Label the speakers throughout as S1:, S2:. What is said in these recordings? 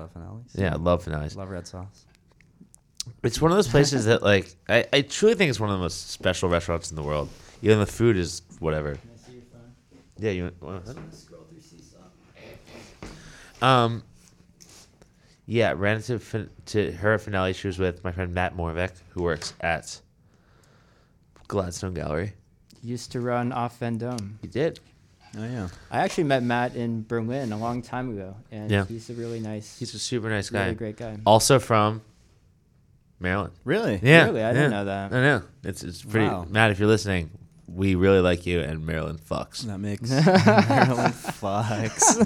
S1: finales.
S2: Yeah, I love Finales.
S1: Love red sauce.
S2: It's one of those places that, like, I truly think it's one of the most special restaurants in the world. Even the food is whatever.
S3: Can I see your phone?
S2: Yeah, you want
S3: Scroll through Seesaw.
S2: Yeah, ran to her finale. She was with my friend Matt Morvek, who works at Gladstone Gallery.
S3: Used to run off Vendôme.
S2: He did.
S1: Oh yeah.
S3: I actually met Matt in Berlin a long time ago, and
S2: Yeah.
S3: he's a really nice,
S2: He's a super nice guy.
S3: really great guy.
S2: Also from Maryland.
S1: Really?
S2: Yeah,
S3: Really? I didn't know that.
S2: I know. It's pretty.
S1: Wow.
S2: Matt, if you're listening, we really like you, and Maryland fucks.
S1: That makes Maryland fucks.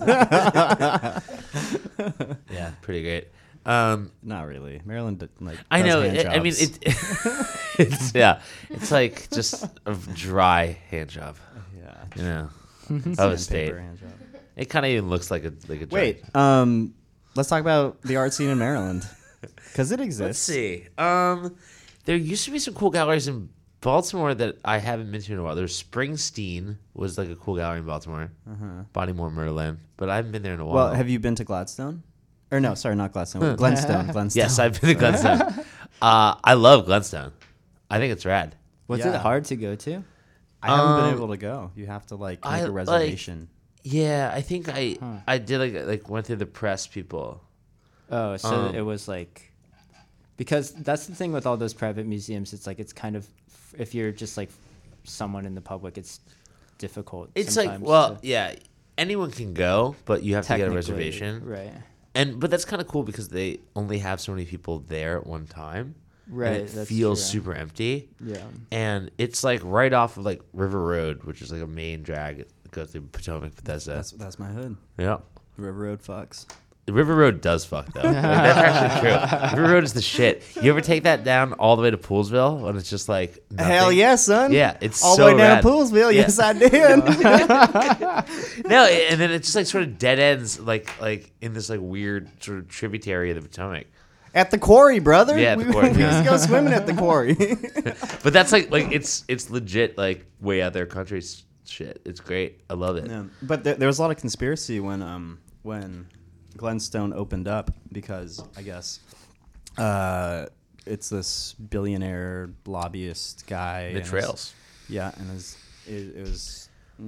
S2: Yeah, pretty great.
S1: Not really. Maryland like.
S2: I
S1: does
S2: know.
S1: hand
S2: I mean,
S1: jobs.
S2: it's yeah. It's like just a dry hand job.
S1: Yeah.
S2: You know, of a state.
S1: Sandpaper hand job.
S2: It kind of even looks like a job.
S1: Wait. Let's talk about the art scene in Maryland, because it exists.
S2: Let's see. There used to be some cool galleries in Baltimore that I haven't been to in a while. There's Springsteen was like a cool gallery in Baltimore. Bodymore, Merlin, but I haven't been there in a while.
S1: Well, have you been to Gladstone? Or no, sorry, not Gladstone. Glenstone. Glenstone.
S2: Yes, I've been to Glenstone. I love Glenstone. I think it's rad.
S3: Was
S1: Yeah.
S3: it hard to go to?
S1: I haven't been able to go. You have to like make
S2: I,
S1: a reservation.
S2: Yeah, I think I did like went through the press people.
S3: Oh, so
S2: Um,
S3: it was like, because that's the thing with all those private museums. It's like it's kind of, if you're just like someone in the public, it's difficult.
S2: It's like,
S3: sometimes
S2: well,
S3: to-
S2: yeah, anyone can go, but you have to get a
S3: technically,
S2: reservation.
S3: right?
S2: But that's kind of cool because they only have so many people there at one time.
S3: Right,
S2: And it
S3: that's
S2: feels
S3: true.
S2: super empty.
S3: Yeah.
S2: And it's like right off of like River Road, which is like a main drag that goes through Potomac, Bethesda.
S1: That's my hood.
S2: Yeah.
S1: River Road fucks.
S2: The River Road does fuck though. Like, that's actually true. River Road is the shit. You ever take that down all the way to Poolsville when it's just like nothing?
S1: Hell yeah, son.
S2: Yeah, it's
S1: all
S2: so
S1: the way down
S2: rad.
S1: to Poolsville.
S2: Yeah.
S1: Yes, I did.
S2: No, and then it just like sort of dead ends like in this like weird sort of tributary of the Potomac.
S1: At the quarry, brother.
S2: Yeah, at the
S1: we,
S2: quarry.
S1: we used to go swimming at the quarry.
S2: But that's like it's legit like way out there country shit. It's great. I love it.
S1: Yeah. But there was a lot of conspiracy when Glenstone opened up, because I guess it's this billionaire lobbyist guy.
S2: Mitch
S1: and
S2: Rails.
S1: Yeah, and it was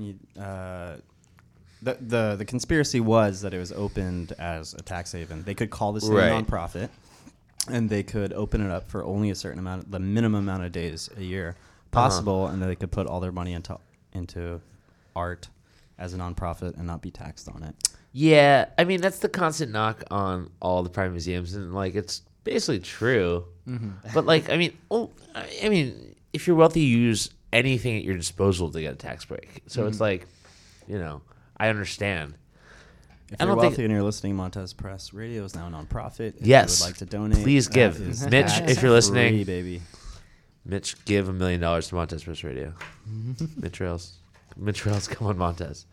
S1: the conspiracy was that it was opened as a tax haven. They could call this
S2: Right.
S1: a nonprofit, and they could open it up for only a certain amount, the minimum amount of days a year possible, and then they could put all their money into art as a nonprofit and not be taxed on it.
S2: Yeah, I mean that's the constant knock on all the private museums, and like it's basically true. But like, I mean, if you're wealthy, you use anything at your disposal to get a tax break. So it's like, I understand.
S1: If
S2: I
S1: you're
S2: don't think-
S1: wealthy and you're listening, Montez Press Radio is now a nonprofit. If
S2: Yes.
S1: you would like to donate,
S2: Please
S1: that
S2: give.
S1: is
S2: Mitch,
S1: tax
S2: if you're listening.
S1: free, baby.
S2: Mitch, give $1 million to Montez Press Radio. Mitch Rails, come on, Montez.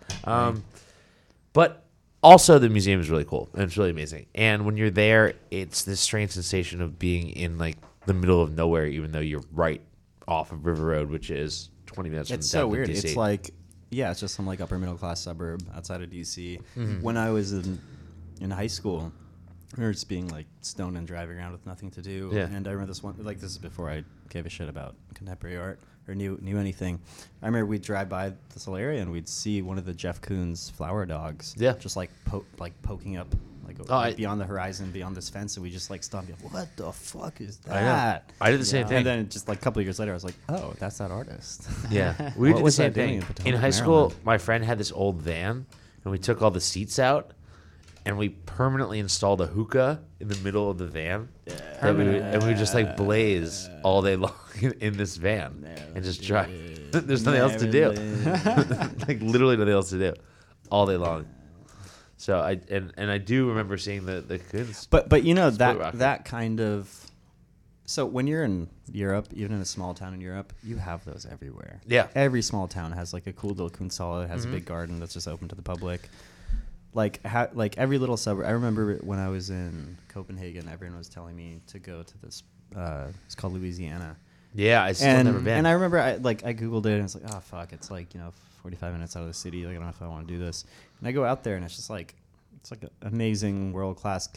S2: But also, the museum is really cool and it's really amazing. And when you're there, it's this strange sensation of being in like the middle of nowhere, even though you're right off of River Road, which is 20 minutes
S1: It's
S2: from
S1: so
S2: downtown
S1: weird.
S2: DC.
S1: It's like, yeah, it's just some like upper middle class suburb outside of DC.
S2: Mm-hmm.
S1: When I was in high school, we were just being like stoned and driving around with nothing to do.
S2: Yeah.
S1: And I remember this one, like this is before I gave a shit about contemporary art or knew anything. I remember we'd drive by this whole area and we'd see one of the Jeff Koons flower dogs.
S2: Yeah.
S1: Just like poking up like
S2: I-
S1: beyond the horizon, beyond this fence, and we just like stopped. Like, what the fuck is
S2: I know.
S1: that?
S2: I did the same thing.
S1: And then just like a couple of years later, I was like, oh, that's that artist.
S2: Yeah, we
S1: What
S2: did the
S1: was
S2: same
S1: I doing
S2: thing.
S1: in Potomac,
S2: In high school,
S1: Maryland?
S2: my friend had this old van, and we took all the seats out, and we permanently installed a hookah in the middle of the van. And we would just like blaze all day long in this van and just drive. There's nothing else to do. Like literally nothing else to do all day long. So I do remember seeing the kids.
S1: But you know
S2: Split rocket.
S1: that kind of. So when you're in Europe, even in a small town in Europe, you have those everywhere.
S2: Yeah.
S1: Every small town has like a cool little Kunsthalle. It has a big garden that's just open to the public. Like every little suburb. I remember when I was in Copenhagen, everyone was telling me to go to this. It's called Louisiana.
S2: Yeah, I still never been.
S1: And I remember I googled it and it's like, oh fuck, it's like 45 minutes out of the city. Like I don't know if I want to do this. And I go out there and it's just like, it's like an amazing world class